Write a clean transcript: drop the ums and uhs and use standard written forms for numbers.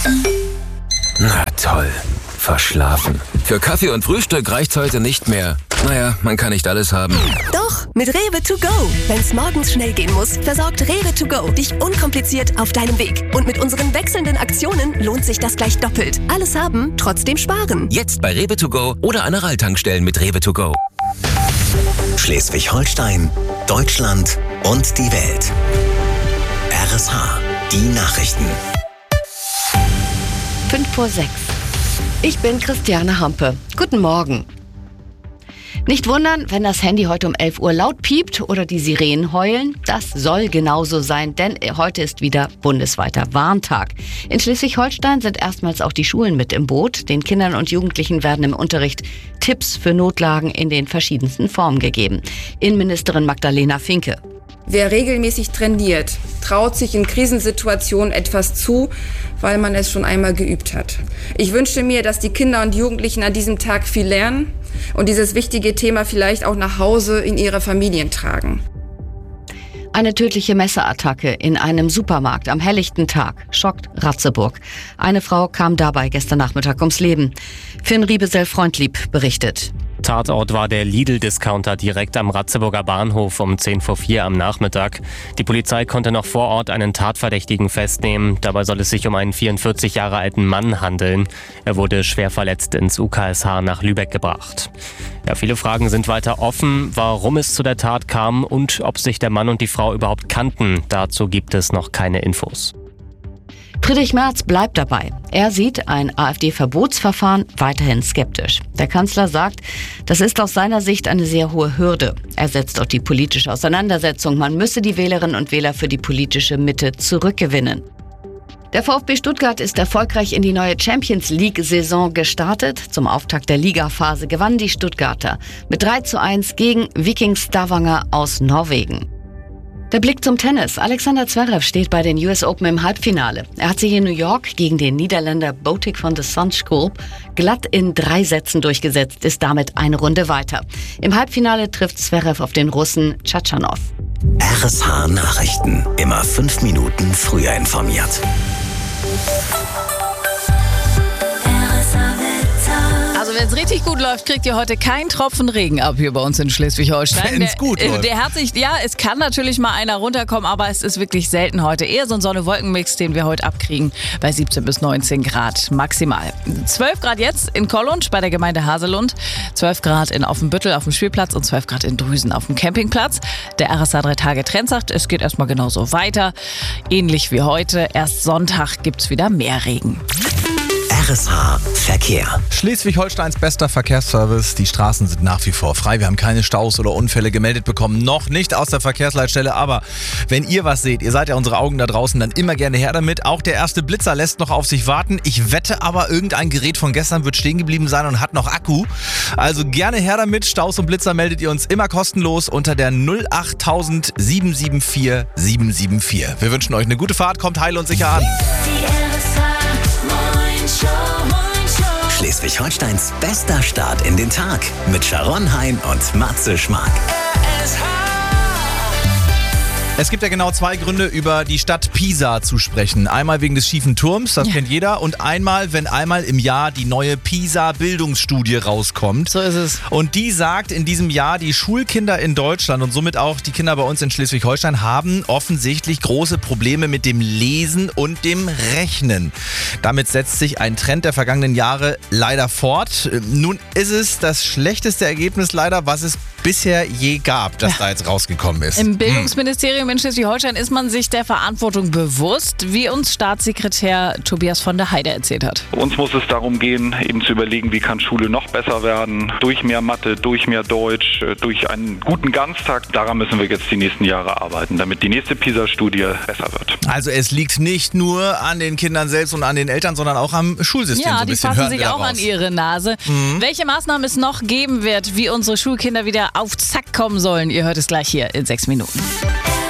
Na toll, verschlafen. Für Kaffee und Frühstück reicht's heute nicht mehr. Naja, man kann nicht alles haben. Doch, mit Rewe to go. Wenn's morgens schnell gehen muss, versorgt Rewe to go dich unkompliziert auf deinem Weg. Und mit unseren wechselnden Aktionen lohnt sich das gleich doppelt. Alles haben, trotzdem sparen. Jetzt bei Rewe to go oder an Aral-Tankstellen mit Rewe to go. Schleswig-Holstein, Deutschland und die Welt. RSH, die Nachrichten. 5:06. Ich bin Christiane Hampe. Guten Morgen. Nicht wundern, wenn das Handy heute um 11 Uhr laut piept oder die Sirenen heulen. Das soll genauso sein, denn heute ist wieder bundesweiter Warntag. In Schleswig-Holstein sind erstmals auch die Schulen mit im Boot. Den Kindern und Jugendlichen werden im Unterricht Tipps für Notlagen in den verschiedensten Formen gegeben. Innenministerin Magdalena Finke. Wer regelmäßig trainiert, traut sich in Krisensituationen etwas zu, weil man es schon einmal geübt hat. Ich wünsche mir, dass die Kinder und Jugendlichen an diesem Tag viel lernen und dieses wichtige Thema vielleicht auch nach Hause in ihre Familien tragen. Eine tödliche Messerattacke in einem Supermarkt am helllichten Tag schockt Ratzeburg. Eine Frau kam dabei gestern Nachmittag ums Leben. Finn Riebesell-Freundlieb berichtet. Tatort war der Lidl-Discounter direkt am Ratzeburger Bahnhof um 3:10 am Nachmittag. Die Polizei konnte noch vor Ort einen Tatverdächtigen festnehmen. Dabei soll es sich um einen 44 Jahre alten Mann handeln. Er wurde schwer verletzt ins UKSH nach Lübeck gebracht. Ja, viele Fragen sind weiter offen, warum es zu der Tat kam und ob sich der Mann und die Frau überhaupt kannten. Dazu gibt es noch keine Infos. Friedrich Merz bleibt dabei. Er sieht ein AfD-Verbotsverfahren weiterhin skeptisch. Der Kanzler sagt, das ist aus seiner Sicht eine sehr hohe Hürde. Er setzt auf die politische Auseinandersetzung. Man müsse die Wählerinnen und Wähler für die politische Mitte zurückgewinnen. Der VfB Stuttgart ist erfolgreich in die neue Champions-League-Saison gestartet. Zum Auftakt der Ligaphase gewannen die Stuttgarter mit 3:1 gegen Viking Stavanger aus Norwegen. Der Blick zum Tennis. Alexander Zverev steht bei den US Open im Halbfinale. Er hat sich in New York gegen den Niederländer Botic van de Zandschulp glatt in 3 Sätzen durchgesetzt, ist damit eine Runde weiter. Im Halbfinale trifft Zverev auf den Russen Tschatschanow. RSH Nachrichten. Immer 5 Minuten früher informiert. Also wenn es richtig gut läuft, kriegt ihr heute keinen Tropfen Regen ab hier bei uns in Schleswig-Holstein. Wenn es gut läuft. Es kann natürlich mal einer runterkommen, aber es ist wirklich selten heute. Eher so ein Sonne-Wolken-Mix, den wir heute abkriegen bei 17 bis 19 Grad maximal. 12 Grad jetzt in Kollunsch bei der Gemeinde Haselund, 12 Grad in Offenbüttel auf dem Spielplatz und 12 Grad in Drüsen auf dem Campingplatz. Der RSA 3 Tage Trend sagt, es geht erstmal genauso weiter. Ähnlich wie heute, erst Sonntag gibt's wieder mehr Regen. RSH Verkehr. Schleswig-Holsteins bester Verkehrsservice. Die Straßen sind nach wie vor frei. Wir haben keine Staus oder Unfälle gemeldet bekommen. Noch nicht aus der Verkehrsleitstelle. Aber wenn ihr was seht, ihr seid ja unsere Augen da draußen, dann immer gerne her damit. Auch der erste Blitzer lässt noch auf sich warten. Ich wette aber, irgendein Gerät von gestern wird stehen geblieben sein und hat noch Akku. Also gerne her damit. Staus und Blitzer meldet ihr uns immer kostenlos unter der 08000 774 774. Wir wünschen euch eine gute Fahrt. Kommt heil und sicher an. Schleswig-Holsteins bester Start in den Tag mit Sharon Hein und Matze Schmark. Es gibt ja genau 2 Gründe, über die Stadt Pisa zu sprechen. Einmal wegen des schiefen Turms, das kennt jeder. Und einmal, wenn einmal im Jahr die neue Pisa-Bildungsstudie rauskommt. So ist es. Und die sagt in diesem Jahr, die Schulkinder in Deutschland und somit auch die Kinder bei uns in Schleswig-Holstein haben offensichtlich große Probleme mit dem Lesen und dem Rechnen. Damit setzt sich ein Trend der vergangenen Jahre leider fort. Nun ist es das schlechteste Ergebnis leider, was es bisher je gab, das da jetzt rausgekommen ist. Im Bildungsministerium in Schleswig-Holstein ist man sich der Verantwortung bewusst, wie uns Staatssekretär Tobias von der Heide erzählt hat. Uns muss es darum gehen, eben zu überlegen, wie kann Schule noch besser werden, durch mehr Mathe, durch mehr Deutsch, durch einen guten Ganztag. Daran müssen wir jetzt die nächsten Jahre arbeiten, damit die nächste PISA-Studie besser wird. Also es liegt nicht nur an den Kindern selbst und an den Eltern, sondern auch am Schulsystem. Ja, so ein die bisschen fassen sich auch an ihre Nase. Welche Maßnahmen es noch geben wird, wie unsere Schulkinder wieder auf Zack kommen sollen, ihr hört es gleich hier in 6 Minuten.